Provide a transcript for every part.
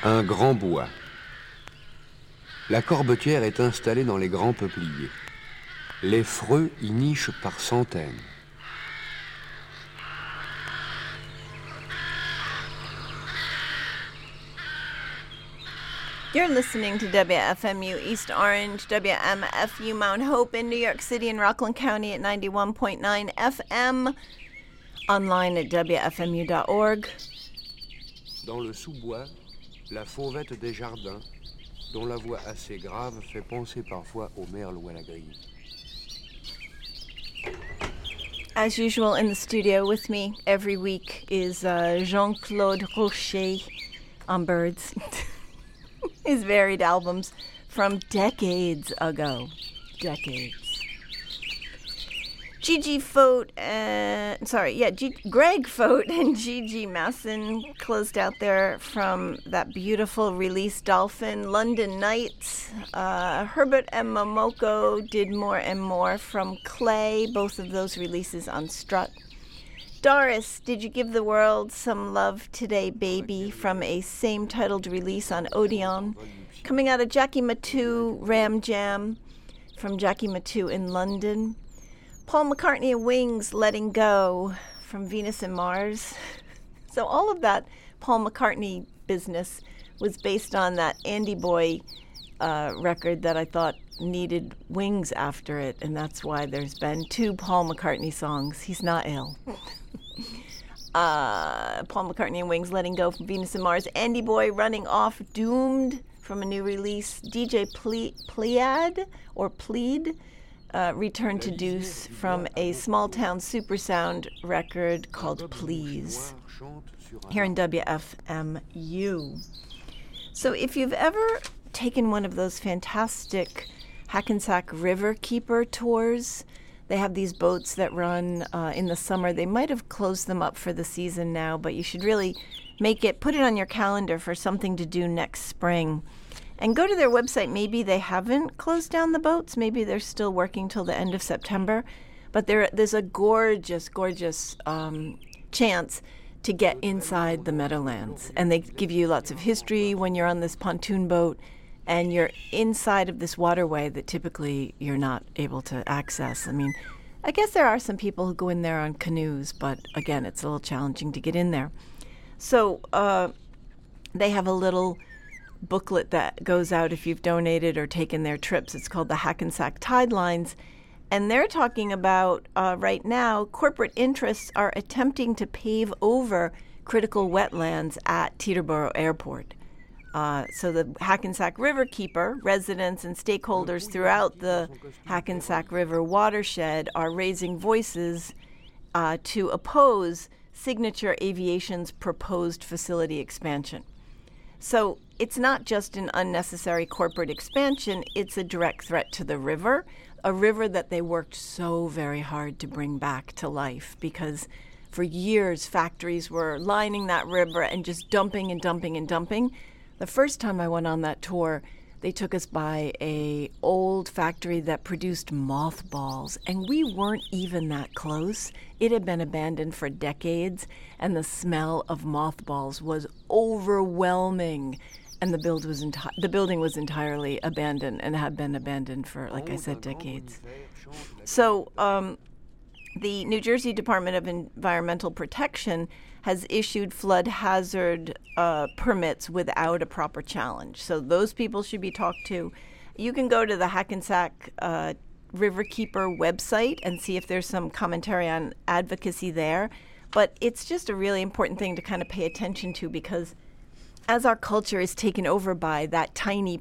Un grand bois. La corbetière est installée dans les grands peupliers. Les freux y nichent par centaines. You're listening to WFMU East Orange, WMFU Mount Hope in New York City and Rockland County at 91.9 FM, online at WFMU.org. Dans le sous-bois, la fauvette des jardins, dont la voix assez grave fait penser parfois au merle ou à la grille. As usual in the studio with me every week is Jean-Claude Rocher on birds. His varied albums from decades ago. Greg Fote and Gigi Masson closed out there from that beautiful release, Dolphin. London Nights. Herbert and Momoko did More and More from Clay, both of those releases on Strut. Doris, Did You Give the World Some Love Today, Baby, from a same-titled release on Odeon. Coming out of Jackie Matu, Ram Jam, from Jackie Matu in London. Paul McCartney and Wings, Letting Go, from Venus and Mars. So all of that Paul McCartney business was based on that Andy Boy record that I thought needed wings after it, and that's why there's been 2 Paul McCartney songs. He's not ill. Paul McCartney and Wings, Letting Go, from Venus and Mars. Andy Boy, Running Off, Doomed, from a new release. DJ Plead, Return to Deuce, from a small town super sound record called Please, here in WFMU. So if you've ever taken one of those fantastic Hackensack River Keeper tours, they have these boats that run in the summer. They might have closed them up for the season now, but you should really put it on your calendar for something to do next spring. And go to their website. Maybe they haven't closed down the boats. Maybe they're still working till the end of September. But there's a gorgeous chance to get inside the Meadowlands. And they give you lots of history when you're on this pontoon boat. And you're inside of this waterway that typically you're not able to access. I mean, I guess there are some people who go in there on canoes. But again, it's a little challenging to get in there. So they have a little booklet that goes out if you've donated or taken their trips. It's called the Hackensack Tidelines, and they're talking about right now corporate interests are attempting to pave over critical wetlands at Teterboro Airport. So the Hackensack River Keeper, residents and stakeholders throughout the Hackensack River watershed are raising voices to oppose Signature Aviation's proposed facility expansion. So it's not just an unnecessary corporate expansion, it's a direct threat to the river, a river that they worked so very hard to bring back to life because for years factories were lining that river and just dumping and dumping and dumping. The first time I went on that tour, they took us by a old factory that produced mothballs, and we weren't even that close. It had been abandoned for decades, and the smell of mothballs was overwhelming. And the building was entirely abandoned and had been abandoned for, like I said, decades. So the New Jersey Department of Environmental Protection has issued flood hazard permits without a proper challenge. So those people should be talked to. You can go to the Hackensack Riverkeeper website and see if there's some commentary on advocacy there. But it's just a really important thing to kind of pay attention to because as our culture is taken over by that tiny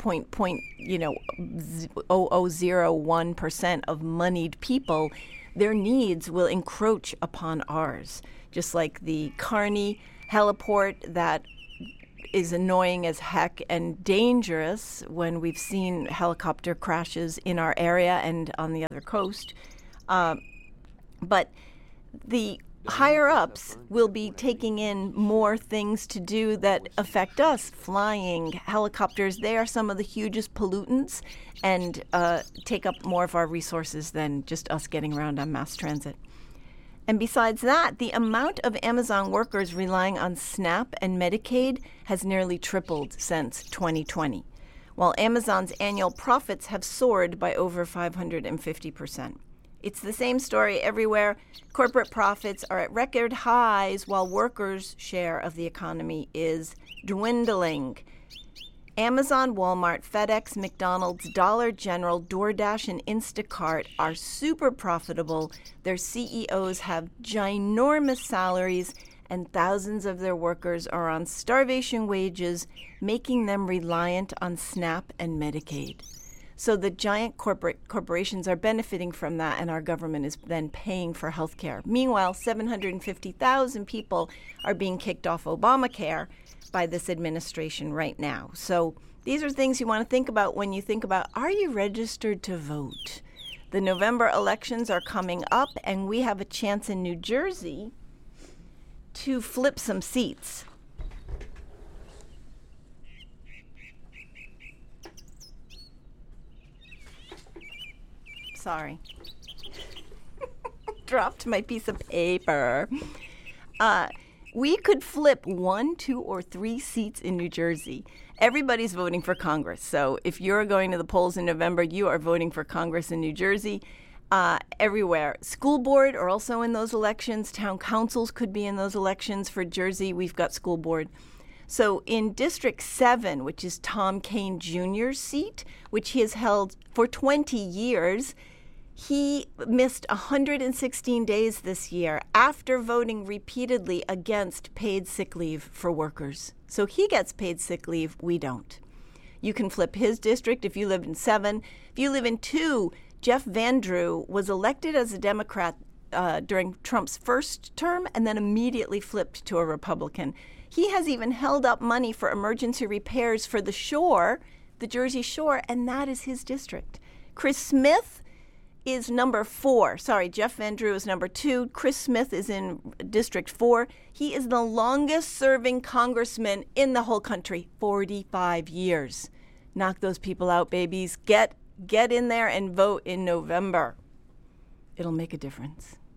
0.0001% of moneyed people, their needs will encroach upon ours. Just like the Kearney heliport that is annoying as heck and dangerous when we've seen helicopter crashes in our area and on the other coast. But the higher-ups will be taking in more things to do that affect us. Flying, helicopters, they are some of the hugest pollutants and take up more of our resources than just us getting around on mass transit. And besides that, the amount of Amazon workers relying on SNAP and Medicaid has nearly tripled since 2020, while Amazon's annual profits have soared by over 550%. It's the same story everywhere. Corporate profits are at record highs while workers' share of the economy is dwindling. Amazon, Walmart, FedEx, McDonald's, Dollar General, DoorDash, and Instacart are super profitable. Their CEOs have ginormous salaries, and thousands of their workers are on starvation wages, making them reliant on SNAP and Medicaid. So the giant corporations are benefiting from that, and our government is then paying for health care. Meanwhile, 750,000 people are being kicked off Obamacare by this administration right now. So these are things you want to think about when you think about, are you registered to vote? The November elections are coming up, and we have a chance in New Jersey to flip some seats. Sorry. Dropped my piece of paper. We could flip 1, 2, or 3 seats in New Jersey. Everybody's voting for Congress. So if you're going to the polls in November, you are voting for Congress in New Jersey. Everywhere. School board are also in those elections. Town councils could be in those elections. For Jersey, we've got school board. So in District 7, which is Tom Kean Jr.'s seat, which he has held for 20 years, he missed 116 days this year after voting repeatedly against paid sick leave for workers. So he gets paid sick leave, we don't. You can flip his district if you live in 7. If you live in 2, Jeff Van Drew was elected as a Democrat during Trump's first term and then immediately flipped to a Republican. He has even held up money for emergency repairs for the shore, the Jersey Shore, and that is his district. Chris Smith is number 4. Sorry, Jeff Van Drew is number 2. Chris Smith is in District 4. He is the longest serving congressman in the whole country, 45 years. Knock those people out, babies. Get in there and vote in November. It'll make a difference.